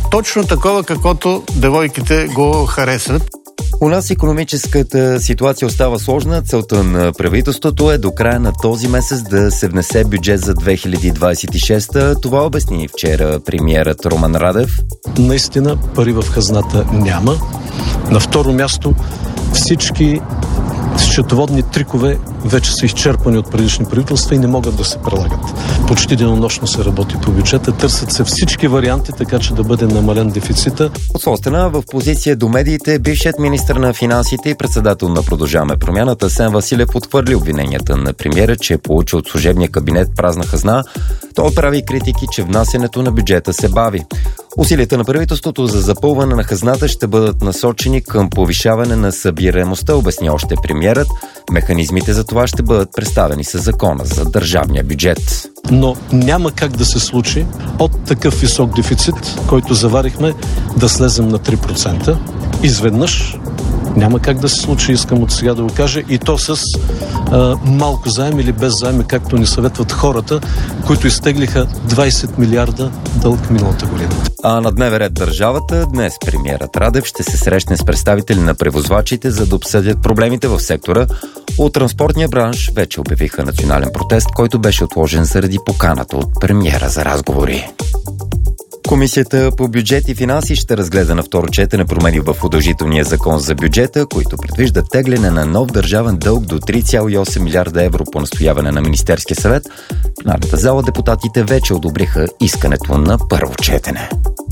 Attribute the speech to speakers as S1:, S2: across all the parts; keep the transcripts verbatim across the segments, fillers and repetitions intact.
S1: точно такова, каквото девойките го харесват.
S2: У нас икономическата ситуация остава сложна. Целта на правителството е до края на този месец да се внесе бюджет за две хиляди двадесет и шеста. Това обясни вчера премиерът Румен Радев.
S3: Наистина пари в хазната няма. На второ място всички счетоводни трикове вече са изчерпани от предишни правителства и не могат да се прилагат. Почти денонощно се работи по бюджета, търсят се всички варианти, така че да бъде намален дефицита.
S2: От своя страна, в позиция до медиите, бившият министър на финансите и председател на Продължаваме промяната Асен Василев отхвърли обвиненията на премиера, че е получил от служебния кабинет празна хазна. Той отправи критики, че внасянето на бюджета се бави. Усилията на правителството за запълване на хазната ще бъдат насочени към повишаване на събираемостта, обясни още премиерът. Механизмите за това ще бъдат представени със закона за държавния бюджет.
S3: Но няма как да се случи от такъв висок дефицит, който заварихме, да слезем на три процента. Изведнъж няма как да се случи, искам от сега да го кажа, и то с а, малко заем или без заем, както ни съветват хората, които изтеглиха двадесет милиарда дълг миналата година.
S2: А на дневен ред държавата днес премиерът Радев ще се срещне с представители на превозвачите, за да обсъдят проблемите в сектора. От транспортния бранш вече обявиха национален протест, който беше отложен заради поканата от премиера за разговори. Комисията по бюджет и финанси ще разгледа на второ четене промени в удължителния закон за бюджета, които предвиждат тегляне на нов държавен дълг до три цяло и осем милиарда евро по настояване на Министерския съвет. В пленарната зала депутатите вече одобриха искането на първо четене.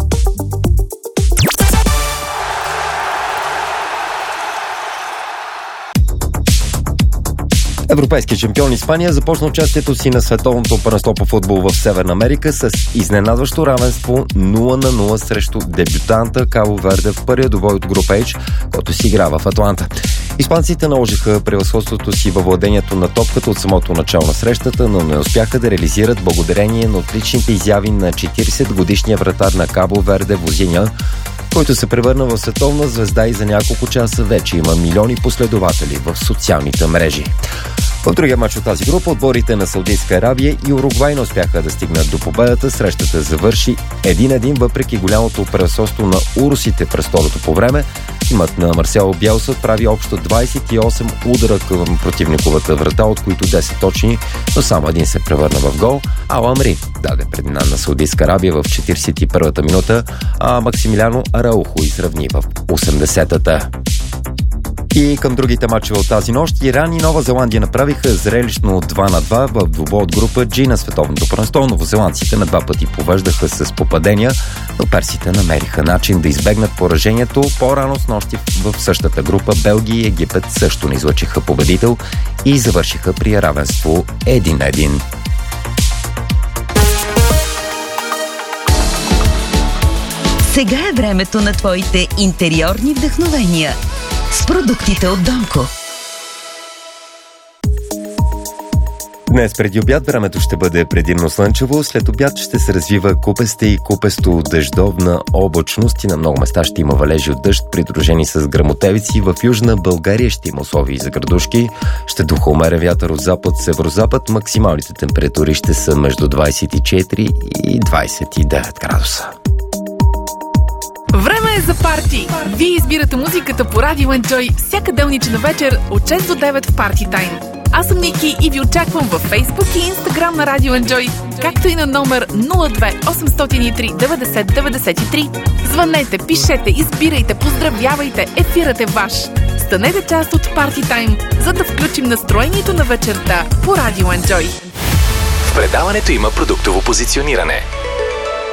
S2: Европейският шампион Испания започна участието си на световното първенство по футбол в Северна Америка с изненадващо равенство нула на нула срещу дебютанта Кабо Верде в първия двубой от група H, който си игра в Атланта. Испанците наложиха превъзходството си във владението на топката от самото начало на срещата, но не успяха да реализират благодарение на отличните изяви на четиридесетгодишния вратар на Кабо Верде Возиня, който се превърна в световна звезда и за няколко часа вече има милиони последователи в социалните мрежи. В другия мач от тази група отборите на Саудитска Арабия и Уругвай не успяха да стигнат до победата. Срещата завърши един-един въпреки голямото превъзходство на урусите през второто по време. Тимът на Марсело Биелса отправи общо двадесет и осем удара към противниковата врата, от които десет точни, но само един се превърна в гол. Ал Амри даде преднина на Саудитска Арабия в четиридесет и първата минута, а Максимилиано Араухо изравни в осемдесетата. И към другите мачове от тази нощ, Иран и Нова Зеландия направиха зрелищно два на два в двубой от група G на световното първенство. Новозеландците на два пъти повеждаха с попадения, но персите намериха начин да избегнат поражението. По-рано с нощи в същата група Белгия и Египет също не излъчиха победител и завършиха при равенство един на един.
S4: Сега е времето на твоите интериорни вдъхновения с продуктите от Донко.
S2: Днес преди обяд времето ще бъде предимно слънчево, след обяд ще се развива купеста и купесто дъждовна облачност и на много места ще има валежи от дъжд, придружени с гръмотевици. В Южна България ще има условия за градушки, ще духа умерен вятър от запад-северозапад, максималните температури ще са между двадесет и четири и двадесет и девет градуса.
S5: Време е за парти! Вие избирате музиката по Радио Enjoy всяка делнична вечер от шест до девет в Парти Тайм. Аз съм Ники и ви очаквам във Facebook и Instagram на Радио Enjoy, както и на номер нула две осемстотин и три деветдесет деветдесет и три. Звънете, пишете, избирайте, поздравявайте, ефирът е ваш. Станете част от Парти Тайм, за да включим настроението на вечерта по Радио Enjoy.
S6: В предаването има продуктово позициониране.